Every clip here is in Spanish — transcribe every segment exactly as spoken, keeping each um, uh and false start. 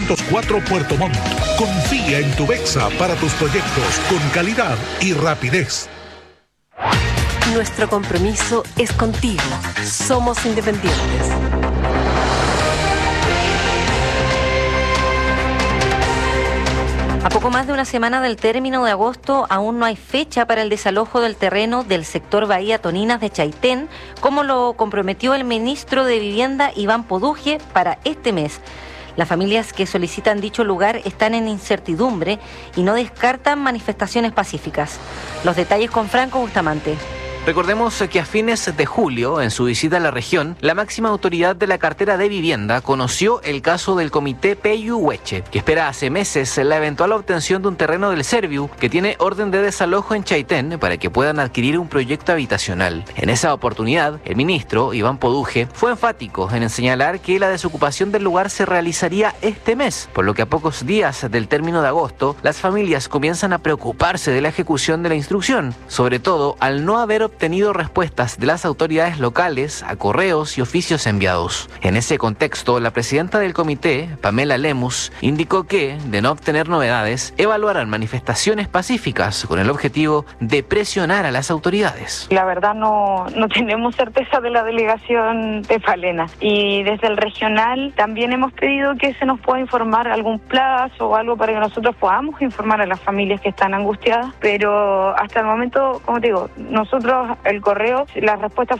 trescientos cuatro Puerto Montt. Confía en tu Bexa para tus proyectos con calidad y rapidez. Nuestro compromiso es contigo. Somos independientes. A poco más de una semana del término de agosto, aún no hay fecha para el desalojo del terreno del sector Bahía Toninas de Chaitén, como lo comprometió el ministro de Vivienda, Iván Poduje, para este mes. Las familias que solicitan dicho lugar están en incertidumbre y no descartan manifestaciones pacíficas. Los detalles con Franco Bustamante. Recordemos que a fines de julio, en su visita a la región, la máxima autoridad de la cartera de vivienda conoció el caso del comité Peyuhueche, que espera hace meses la eventual obtención de un terreno del Serviu que tiene orden de desalojo en Chaitén para que puedan adquirir un proyecto habitacional. En esa oportunidad, el ministro, Iván Poduje, fue enfático en señalar que la desocupación del lugar se realizaría este mes, por lo que a pocos días del término de agosto, las familias comienzan a preocuparse de la ejecución de la instrucción, sobre todo al no haber obtenido tenido respuestas de las autoridades locales a correos y oficios enviados. En ese contexto, la presidenta del comité, Pamela Lemus, indicó que, de no obtener novedades, evaluarán manifestaciones pacíficas con el objetivo de presionar a las autoridades. La verdad no, no tenemos certeza de la delegación de Palena, y desde el regional también hemos pedido que se nos pueda informar algún plazo o algo para que nosotros podamos informar a las familias que están angustiadas, pero hasta el momento, como te digo, nosotros el correo, las respuestas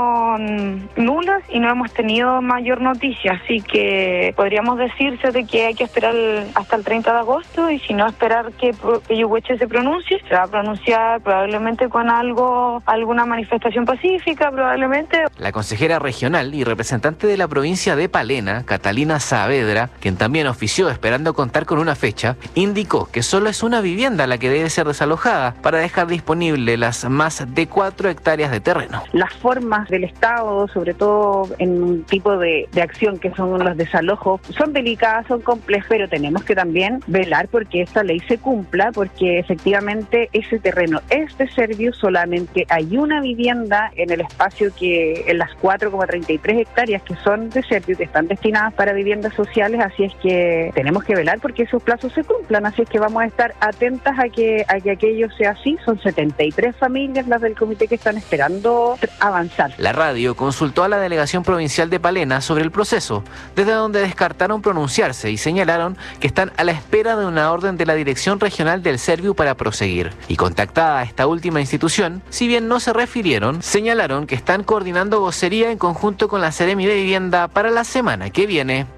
fueron nulas y no hemos tenido mayor noticia, así que podríamos decirse de que hay que esperar hasta el treinta de agosto y si no esperar que Peyuhueche se pronuncie, se va a pronunciar probablemente con algo, alguna manifestación pacífica, probablemente. La consejera regional y representante de la provincia de Palena, Catalina Saavedra, quien también ofició esperando contar con una fecha, indicó que solo es una vivienda la que debe ser desalojada para dejar disponible las más de cuatro hectáreas de terreno. Las formas del Estado, sobre todo en un tipo de, de acción que son los desalojos, son delicadas, son complejas, pero tenemos que también velar porque esta ley se cumpla, porque efectivamente ese terreno es de Serviu, solamente hay una vivienda en el espacio que, en las cuatro coma treinta y tres hectáreas que son de Serviu, que están destinadas para viviendas sociales, así es que tenemos que velar porque esos plazos se cumplan, así es que vamos a estar atentas a que, a que aquello sea así. Son setenta y tres familias las del comité que están esperando avanzar. La radio consultó a la delegación provincial de Palena sobre el proceso, desde donde descartaron pronunciarse y señalaron que están a la espera de una orden de la Dirección Regional del Serviu para proseguir. Y contactada a esta última institución, si bien no se refirieron, señalaron que están coordinando vocería en conjunto con la Seremi de Vivienda para la semana que viene.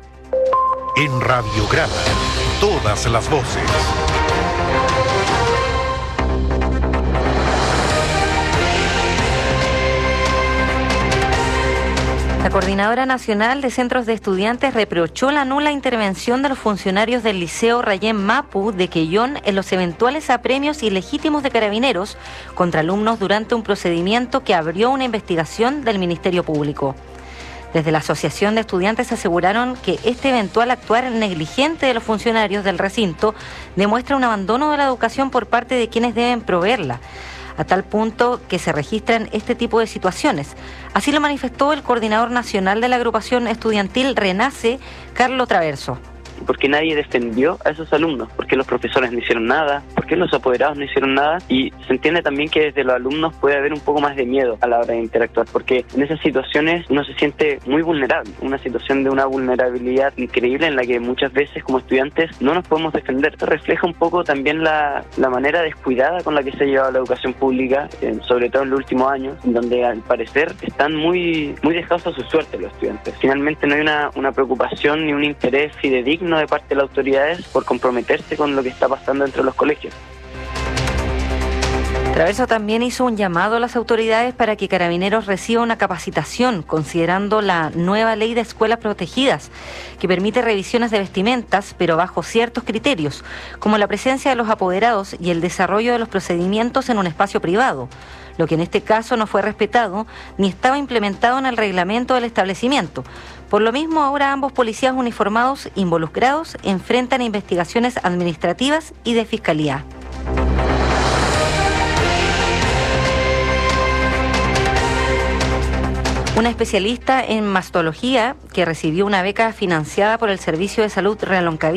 En Radio Grada, todas las voces. La Coordinadora Nacional de Centros de Estudiantes reprochó la nula intervención de los funcionarios del Liceo Rayén Mapu de Quellón en los eventuales apremios ilegítimos de carabineros contra alumnos durante un procedimiento que abrió una investigación del Ministerio Público. Desde la Asociación de Estudiantes aseguraron que este eventual actuar negligente de los funcionarios del recinto demuestra un abandono de la educación por parte de quienes deben proveerla, a tal punto que se registran este tipo de situaciones. Así lo manifestó el coordinador nacional de la agrupación estudiantil Renace, Carlos Traverso. Porque nadie defendió a esos alumnos, porque los profesores no hicieron nada, porque los apoderados no hicieron nada, y se entiende también que desde los alumnos puede haber un poco más de miedo a la hora de interactuar, porque en esas situaciones uno se siente muy vulnerable, una situación de una vulnerabilidad increíble en la que muchas veces como estudiantes no nos podemos defender. Esto refleja un poco también la, la manera descuidada con la que se ha llevado la educación pública, eh, sobre todo en los últimos años, donde al parecer están muy, muy dejados a su suerte los estudiantes. Finalmente no hay una, una preocupación ni un interés fidedigno de parte de las autoridades por comprometerse con lo que está pasando dentro de los colegios. Traverso también hizo un llamado a las autoridades para que Carabineros reciba una capacitación, considerando la nueva ley de escuelas protegidas, que permite revisiones de vestimentas, pero bajo ciertos criterios, como la presencia de los apoderados y el desarrollo de los procedimientos en un espacio privado, lo que en este caso no fue respetado ni estaba implementado en el reglamento del establecimiento. Por lo mismo, ahora ambos policías uniformados involucrados enfrentan investigaciones administrativas y de fiscalía. Una especialista en mastología que recibió una beca financiada por el Servicio de Salud Reloncaví